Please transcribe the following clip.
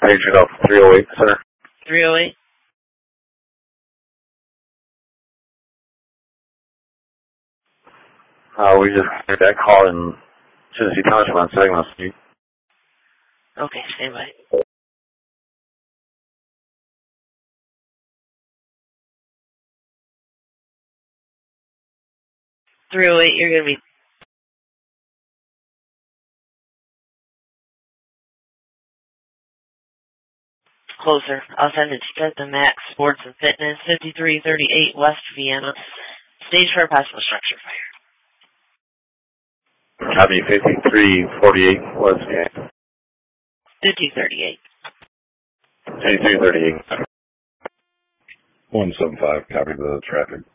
Paging up 308, sir. 308. We just made that call in Genesee Township on Saginaw Street. Okay, stand by. You're going to be closer. I'll send it to the Max Sports and Fitness, 5338 West Vienna. Stage for a possible structure fire. Copy 5348 West Vienna. 5038. 5338. 175, copy the traffic.